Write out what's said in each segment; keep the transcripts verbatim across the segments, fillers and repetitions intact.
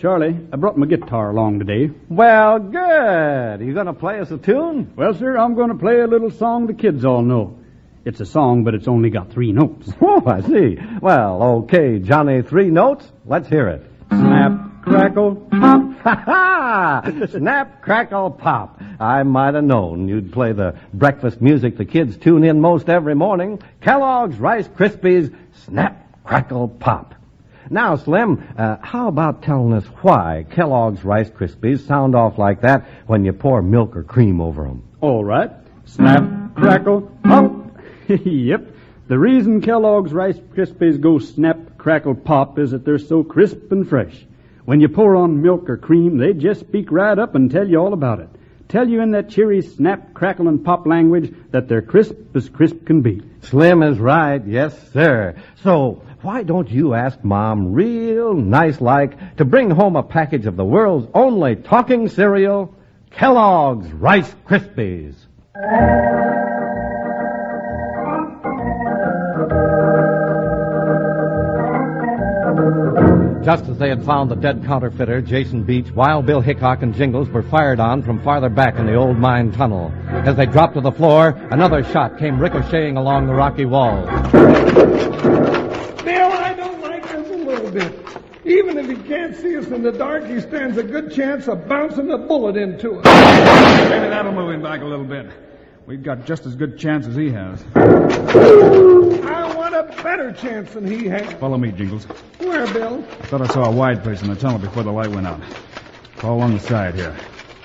Charlie. I brought my guitar along today. Well, good. Are you going to play us a tune? Well, sir, I'm going to play a little song the kids all know. It's a song, but it's only got three notes. Oh, I see. Well, okay, Johnny, three notes. Let's hear it. Snap, crackle, pop. Ha ha! Snap, crackle, pop. I might have known you'd play the breakfast music the kids tune in most every morning. Kellogg's Rice Krispies, Snap, Crackle, Pop. Now, Slim, uh, how about telling us why Kellogg's Rice Krispies sound off like that when you pour milk or cream over them? All right. Snap, crackle, pop. Yep. The reason Kellogg's Rice Krispies go snap, crackle, pop is that they're so crisp and fresh. When you pour on milk or cream, they just speak right up and tell you all about it. Tell you in that cheery snap, crackle, and pop language that they're crisp as crisp can be. Slim is right, yes, sir. So, why don't you ask Mom real nice-like to bring home a package of the world's only talking cereal, Kellogg's Rice Krispies? Just as they had found the dead counterfeiter, Jason Beach, Wild Bill Hickok, and Jingles were fired on from farther back in the old mine tunnel. As they dropped to the floor, another shot came ricocheting along the rocky walls. Bill, I don't like this a little bit. Even if he can't see us in the dark, he stands a good chance of bouncing a bullet into us. Maybe that'll move him back a little bit. We've got just as good chance as he has. I want a better chance than he has. Follow me, Jingles. Where, Bill? I thought I saw a wide place in the tunnel before the light went out. Crawl along the side here.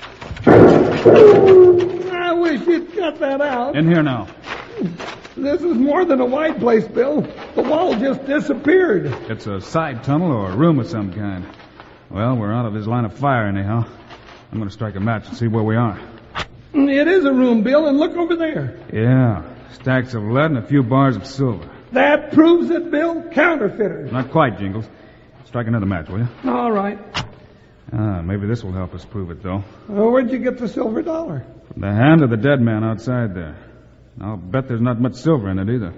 I wish you'd cut that out. In here now. This is more than a wide place, Bill. The wall just disappeared. It's a side tunnel or a room of some kind. Well, we're out of his line of fire anyhow. I'm going to strike a match and see where we are. It is a room, Bill, and look over there. Yeah, stacks of lead and a few bars of silver. That proves it, Bill. Counterfeiters. Not quite, Jingles. Strike another match, will you? All right. Ah, maybe this will help us prove it, though. Well, where'd you get the silver dollar? From the hand of the dead man outside there. I'll bet there's not much silver in it either.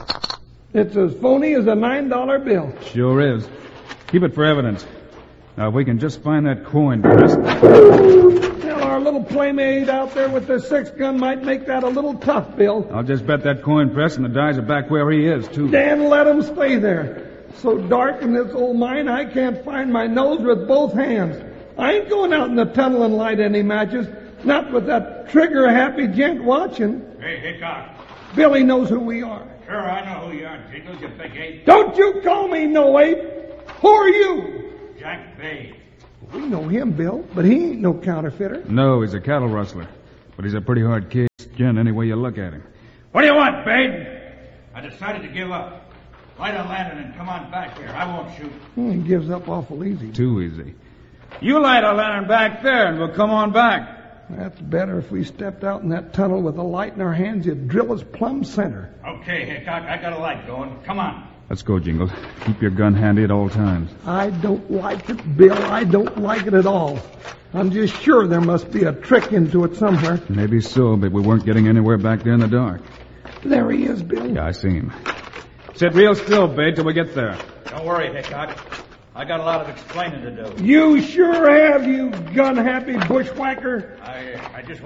It's as phony as a nine dollar bill. Sure is. Keep it for evidence. Now, if we can just find that coin press. Well, our little playmate out there with the six-gun might make that a little tough, Bill. I'll just bet that coin press and the dies are back where he is, too. Dan, let him stay there. So dark in this old mine, I can't find my nose with both hands. I ain't going out in the tunnel and light any matches. Not with that trigger-happy gent watching. Hey, Hickok. Billy knows who we are. Sure, I know who you are, Jingles, you big ape. Don't you call me no ape. Who are you? Jack Bay. We know him, Bill, but he ain't no counterfeiter. No, he's a cattle rustler. But he's a pretty hard case gent any way you look at him. What do you want, Bade? I decided to give up. Light a lantern and come on back here. I won't shoot. He gives up awful easy. Too easy. You light a lantern back there and we'll come on back. That's better. If we stepped out in that tunnel with a light in our hands, you'd drill us plumb center. Okay, Hickok, I got a light going. Come on. Let's go, Jingles. Keep your gun handy at all times. I don't like it, Bill. I don't like it at all. I'm just sure there must be a trick into it somewhere. Maybe so, but we weren't getting anywhere back there in the dark. There he is, Bill. Yeah, I see him. Sit real still, Bade, till we get there. Don't worry, Hickok. I got a lot of explaining to do. You sure have, you gun-happy bushwhacker. I, I just